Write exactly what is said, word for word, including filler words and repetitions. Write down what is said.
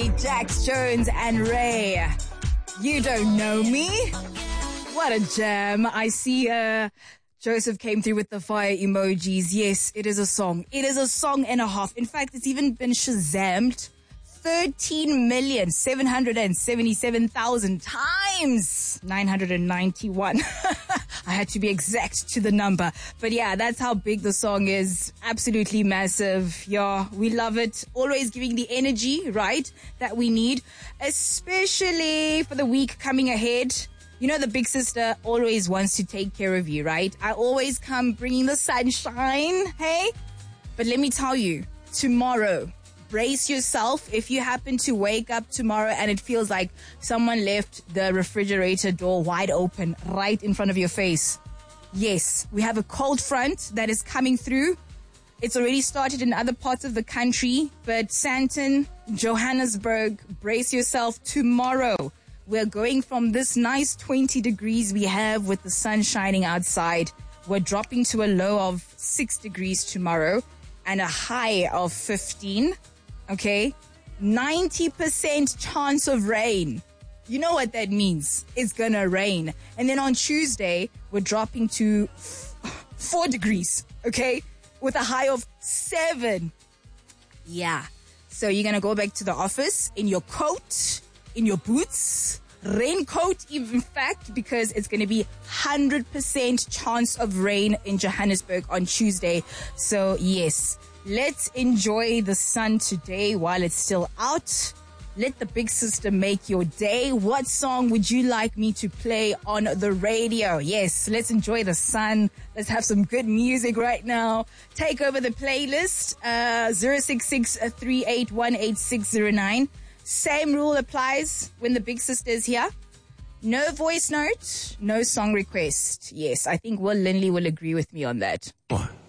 Jax Jones and Ray. You don't know me. What a jam. I see uh, Joseph came through with the fire emojis. Yes, it is a song. It is a song and a half. In fact, it's even been Shazammed thirteen million seven hundred seventy-seven thousand times. nine hundred ninety-one. I had to be exact to the number. But yeah, that's how big the song is. Absolutely massive. Yeah, we love it. Always giving the energy, right, that we need, especially for the week coming ahead. You know, the big sister always wants to take care of you, right? I always come bringing the sunshine, hey? But let me tell you, tomorrow, brace yourself if you happen to wake up tomorrow and it feels like someone left the refrigerator door wide open right in front of your face. Yes, we have a cold front that is coming through. It's already started in other parts of the country, but Sandton, Johannesburg, brace yourself tomorrow. We're going from this nice twenty degrees we have with the sun shining outside. We're dropping to a low of six degrees tomorrow and a high of fifteen. Okay, ninety percent chance of rain. You know what that means. It's gonna rain. And then on Tuesday, we're dropping to f- four degrees, okay, with a high of seven. Yeah. So you're gonna go back to the office in your coat, in your boots, raincoat, in fact, because it's gonna be one hundred percent chance of rain in Johannesburg on Tuesday. So yes, let's enjoy the sun today while it's still out. Let the big sister make your day. What song would you like me to play on the radio? Yes, let's enjoy the sun. Let's have some good music right now. Take over the playlist, uh, zero six six, three eight one, eight six zero nine. Same rule applies when the big sister is here. No voice note, no song request. Yes, I think Will Lindley will agree with me on that. One.